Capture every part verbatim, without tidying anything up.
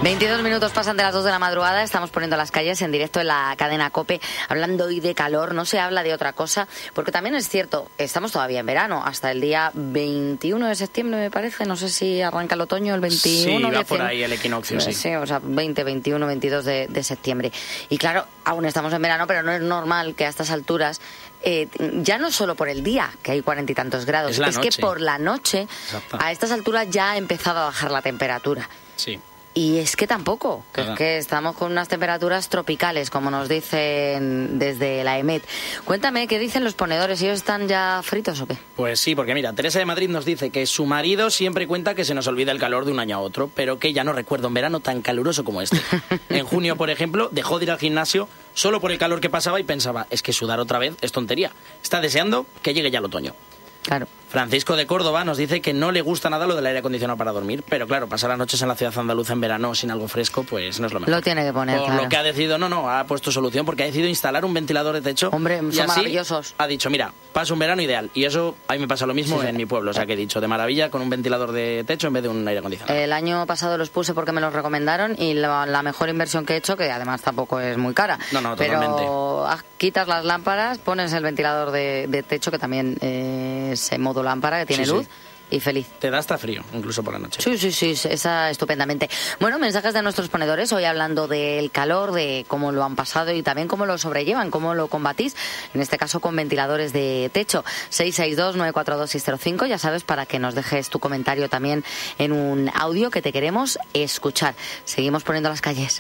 veintidós minutos pasan de las dos de la madrugada, estamos poniendo las calles en directo en la cadena COPE, hablando hoy de calor, no se habla de otra cosa, porque también es cierto, estamos todavía en verano, hasta el día veintiuno de septiembre me parece, no sé si arranca el otoño el veintiuno. Sí, va por ahí el equinoccio, sí. Sí, o sea, veinte, veintiuno, veintidós de, de septiembre. Y claro, aún estamos en verano, pero no es normal que a estas alturas, eh, ya no solo por el día, que hay cuarenta y tantos grados, es, la es noche. que por la noche, Exacto. a estas alturas ya ha empezado a bajar la temperatura. Sí. Y es que tampoco, que es que estamos con unas temperaturas tropicales, como nos dicen desde la EMET. Cuéntame, ¿qué dicen los ponedores? ¿Ellos están ya fritos o qué? Pues sí, porque mira, Teresa de Madrid nos dice que su marido siempre cuenta que se nos olvida el calor de un año a otro, pero que ella no recuerda un verano tan caluroso como este. En junio, por ejemplo, dejó de ir al gimnasio solo por el calor que pasaba y pensaba, es que sudar otra vez es tontería. Está deseando que llegue ya el otoño. Claro. Francisco de Córdoba nos dice que no le gusta nada lo del aire acondicionado para dormir, pero claro, pasar las noches en la ciudad andaluza en verano sin algo fresco, pues no es lo mejor. Lo tiene que poner, Por claro. lo que ha decidido, no, no, ha puesto solución porque ha decidido instalar un ventilador de techo. Hombre, son y así maravillosos. Ha dicho, mira, paso un verano ideal. Y eso, a mí me pasa lo mismo Sí, sí. en mi pueblo. O sea, que he dicho, de maravilla, con un ventilador de techo en vez de un aire acondicionado. El año pasado los puse porque me los recomendaron y la, la mejor inversión que he hecho, que además tampoco es muy cara. No, no, pero totalmente. Quitas las lámparas, pones el ventilador de, de techo, que también eh, es en modo lámpara, que tiene Sí, luz. sí. Y feliz. Te da hasta frío, incluso por la noche. Sí, sí, sí, esa estupendamente. Bueno, mensajes de nuestros ponedores, hoy hablando del calor, de cómo lo han pasado y también cómo lo sobrellevan, cómo lo combatís, en este caso con ventiladores de techo. seis seis dos, nueve cuatro dos, seis cero cinco, ya sabes, para que nos dejes tu comentario también en un audio que te queremos escuchar. Seguimos poniendo las calles.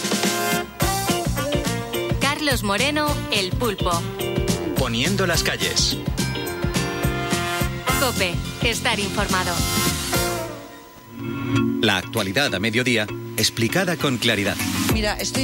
Carlos Moreno, El Pulpo. Poniendo las calles. COPE, estar informado. La actualidad a mediodía, explicada con claridad. Mira, estoy